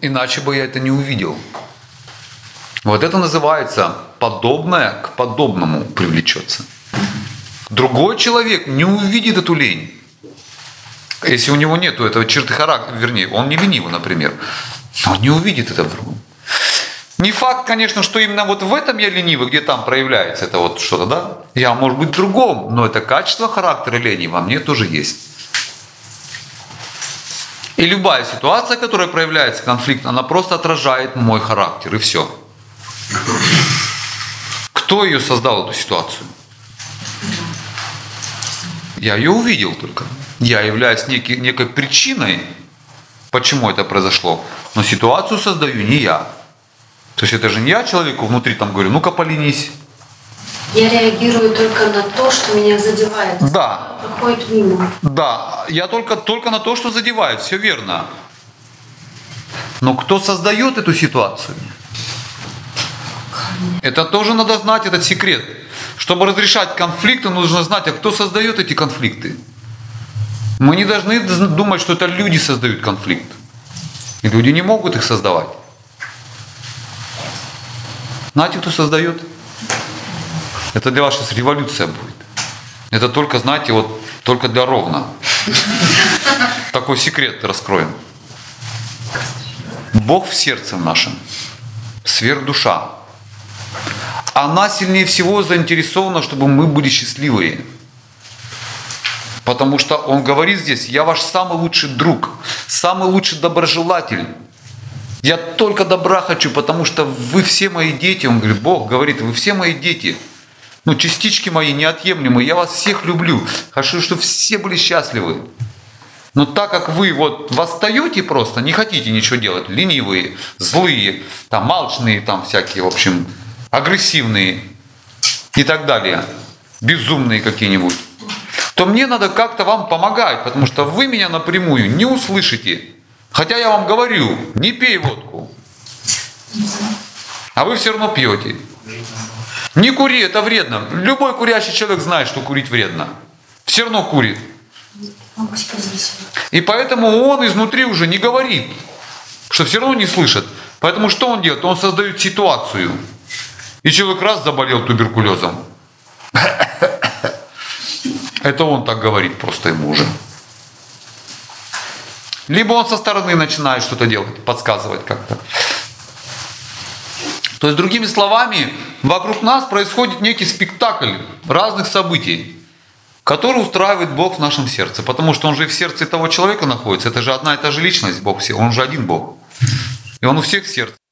Иначе бы я это не увидел. Вот это называется подобное к подобному привлечется. Другой человек не увидит эту лень. Если у него нету этого черты характера, вернее, он не ленивый, например, он не увидит это в другом. Не факт, конечно, что именно вот в этом я ленивый, где там проявляется это вот что-то, да? Я, может быть, в другом, но это качество характера лени во мне тоже есть. И любая ситуация, которая проявляется конфликт, она просто отражает мой характер, и все. Кто ее создал, эту ситуацию? Я ее увидел только. Я являюсь некой причиной, почему это произошло. Но ситуацию создаю не я. То есть это же не я человеку внутри там говорю, ну-ка поленись. Я реагирую только на то, что меня задевает. Да. Проходит мимо. Да, я только на то, что задевает, все верно. Но кто создает эту ситуацию? Это тоже надо знать, этот секрет. Чтобы разрешать конфликты, нужно знать, а кто создает эти конфликты. Мы не должны думать, что это люди создают конфликт. И люди не могут их создавать. Знаете, кто создает? Это для вас сейчас революция будет. Это только, знаете, вот только для Ровно. Такой секрет раскроем. Бог в сердце нашем, сверхдуша. Она сильнее всего заинтересована, чтобы мы были счастливые. Потому что Он говорит здесь, я ваш самый лучший друг, самый лучший доброжелатель. Я только добра хочу, потому что вы все мои дети. Он говорит, Бог говорит, вы все мои дети. Ну, частички мои неотъемлемые, я вас всех люблю. Хочу, чтобы все были счастливы. Но так как вы вот восстаете просто, не хотите ничего делать, ленивые, злые, там, алчные, там всякие, в общем, агрессивные и так далее, безумные какие-нибудь, то мне надо как-то вам помогать, потому что вы меня напрямую не услышите. Хотя я вам говорю, не пей водку, а вы все равно пьете. Не кури, это вредно. Любой курящий человек знает, что курить вредно. Все равно курит. И поэтому он изнутри уже не говорит, что все равно не слышит. Поэтому что он делает? Он создает ситуацию. И человек раз заболел туберкулезом. Это он так говорит просто ему уже. Либо он со стороны начинает что-то делать, подсказывать как-то. То есть, другими словами, вокруг нас происходит некий спектакль разных событий, который устраивает Бог в нашем сердце. Потому что Он же в сердце того человека находится. Это же одна и та же личность, Бог, Он же один Бог. И Он у всех в сердце.